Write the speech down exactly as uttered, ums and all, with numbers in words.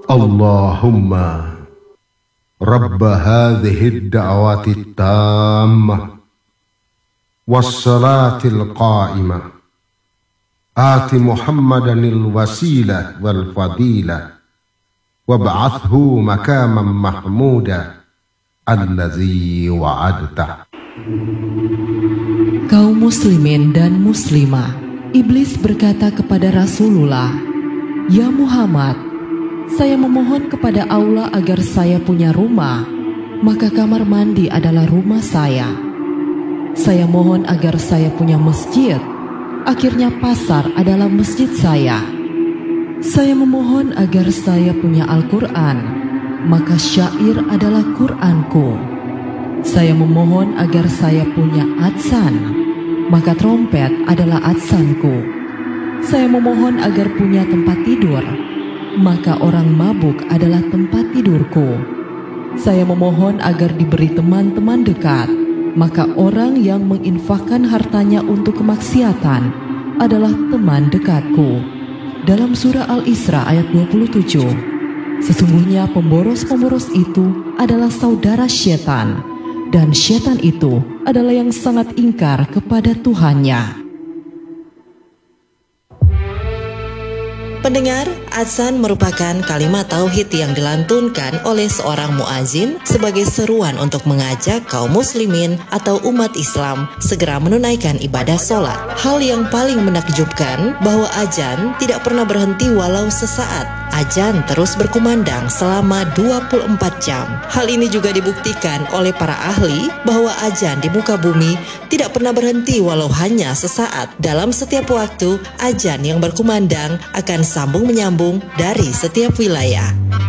Allahumma Rabb hadhihi ad-da'wati at-tammah was-salati al-qa'imah ati Muhammadanil wasilah wal fadilah wab'athhu makaman mahmuda allazi wa'adtah. Kaum muslimin dan muslimah, iblis berkata kepada Rasulullah, "Ya Muhammad, saya memohon kepada Allah agar saya punya rumah, maka kamar mandi adalah rumah saya. Saya mohon agar saya punya masjid, akhirnya pasar adalah masjid saya. Saya memohon agar saya punya Al-Quran, maka syair adalah Quranku. Saya memohon agar saya punya adzan, maka trompet adalah adzanku. Saya memohon agar punya tempat tidur, maka orang mabuk adalah tempat tidurku. Saya memohon agar diberi teman-teman dekat, maka orang yang menginfakkan hartanya untuk kemaksiatan adalah teman dekatku." Dalam surah Al-Isra ayat dua puluh tujuh, sesungguhnya pemboros-pemboros itu adalah saudara syaitan, dan syaitan itu adalah yang sangat ingkar kepada Tuhannya. Pendengar, azan merupakan kalimat tauhid yang dilantunkan oleh seorang muazin sebagai seruan untuk mengajak kaum muslimin atau umat Islam segera menunaikan ibadah sholat. Hal yang paling menakjubkan bahwa azan tidak pernah berhenti walau sesaat. Azan terus berkumandang selama dua puluh empat jam. Hal ini juga dibuktikan oleh para ahli bahwa azan di muka bumi tidak pernah berhenti walau hanya sesaat. Dalam setiap waktu, azan yang berkumandang akan sambung menyambung dari setiap wilayah.